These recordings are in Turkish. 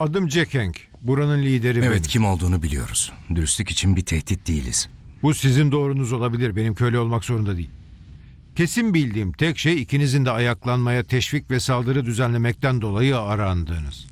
Adım Jack Hank. Buranın lideri benim. Evet, kim olduğunu biliyoruz. Dürüstlük için bir tehdit değiliz. Bu sizin doğrunuz olabilir. Benim köle olmak zorunda değil. Kesin bildiğim tek şey ikinizin de ayaklanmaya teşvik ve saldırı düzenlemekten dolayı arandığınız.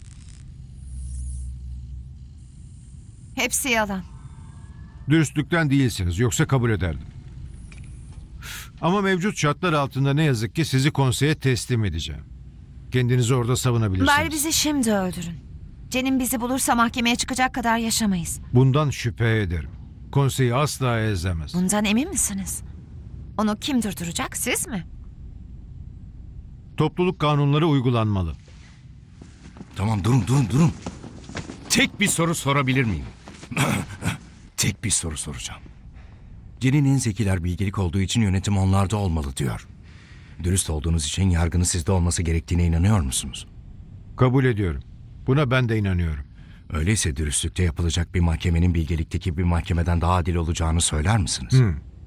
Hepsi yalan. Dürüstlükten değilsiniz. Yoksa kabul ederdim. Ama mevcut şartlar altında ne yazık ki sizi konseye teslim edeceğim. Kendinizi orada savunabilirsiniz. Bari bizi şimdi öldürün. Cenin bizi bulursa mahkemeye çıkacak kadar yaşamayız. Bundan şüphe ederim. Konseyi asla ezemez. Bundan emin misiniz? Onu kim durduracak, siz mi? Topluluk kanunları uygulanmalı. Tamam, durun. Tek bir soru sorabilir miyim? Tek bir soru soracağım. Cen'in en zekiler bilgelik olduğu için yönetim onlarda olmalı diyor. Dürüst olduğunuz için yargının sizde olması gerektiğine inanıyor musunuz? Kabul ediyorum. Buna ben de inanıyorum. Öyleyse dürüstlükte yapılacak bir mahkemenin bilgelikteki bir mahkemeden daha adil olacağını söyler misiniz?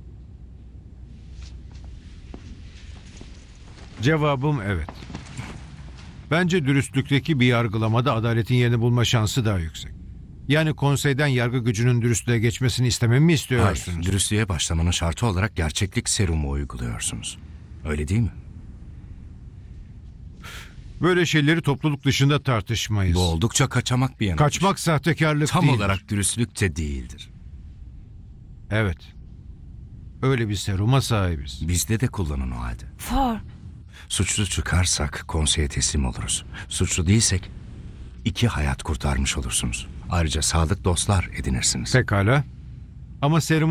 Cevabım evet. Bence dürüstlükteki bir yargılamada adaletin yerini bulma şansı daha yüksek. Yani konseyden yargı gücünün dürüstlüğe geçmesini istememi mi istiyorsunuz? Hayır, dürüstlüğe başlamanın şartı olarak gerçeklik serumu uyguluyorsunuz. Öyle değil mi? Böyle şeyleri topluluk dışında tartışmayız. Bu oldukça kaçamak bir yanılgı. Kaçmak sahtekarlık tam değil. olarak dürüstlük de değildir. Evet. Öyle bir seruma sahibiz. Bizde de kullanın o halde. For, Suçlu çıkarsak konseye teslim oluruz. Suçlu değilsek 2 hayat kurtarmış olursunuz. Ayrıca sadık dostlar edinirsiniz. Pekala. Ama serum